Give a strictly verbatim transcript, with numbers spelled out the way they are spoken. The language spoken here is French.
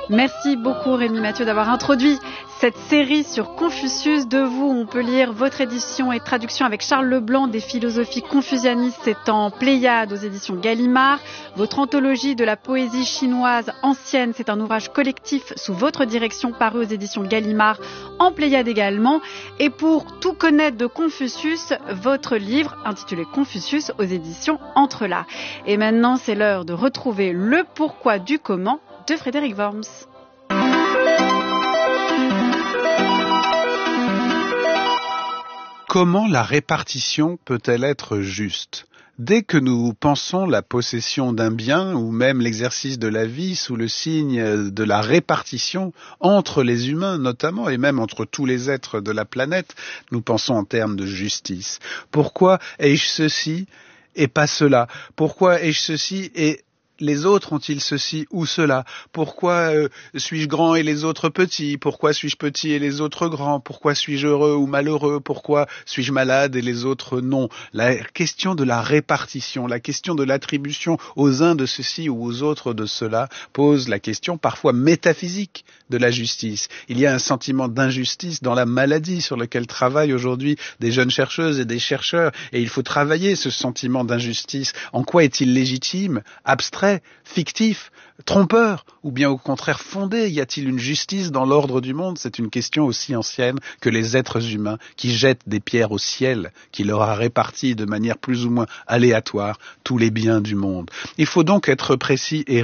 Merci beaucoup Rémi Mathieu d'avoir introduit cette série sur Confucius. De vous, on peut lire votre édition et traduction avec Charles Leblanc des philosophies confucianistes, c'est en Pléiade aux éditions Gallimard. Votre anthologie de la poésie chinoise ancienne, c'est un ouvrage collectif sous votre direction paru aux éditions Gallimard en Pléiade également. Et pour tout connaître de Confucius, votre livre intitulé Confucius aux éditions Entrelacs. Et maintenant, c'est l'heure de retrouver le pourquoi du comment de Frédéric Worms. Comment la répartition peut-elle être juste ? Dès que nous pensons la possession d'un bien ou même l'exercice de la vie sous le signe de la répartition entre les humains notamment et même entre tous les êtres de la planète, nous pensons en termes de justice. Pourquoi ai-je ceci et pas cela ? Pourquoi ai-je ceci et les autres ont-ils ceci ou cela ? Pourquoi euh, suis-je grand et les autres petits ? Pourquoi suis-je petit et les autres grands ? Pourquoi suis-je heureux ou malheureux ? Pourquoi suis-je malade et les autres non ? La question de la répartition, la question de l'attribution aux uns de ceci ou aux autres de cela pose la question parfois métaphysique de la justice. Il y a un sentiment d'injustice dans la maladie sur lequel travaillent aujourd'hui des jeunes chercheuses et des chercheurs et il faut travailler ce sentiment d'injustice. En quoi est-il légitime, abstrait, fictif, trompeur, ou bien au contraire fondé? Y a-t-il une justice dans l'ordre du monde? C'est une question aussi ancienne que les êtres humains qui jettent des pierres au ciel, qui leur a réparti de manière plus ou moins aléatoire tous les biens du monde. Il faut donc être précis et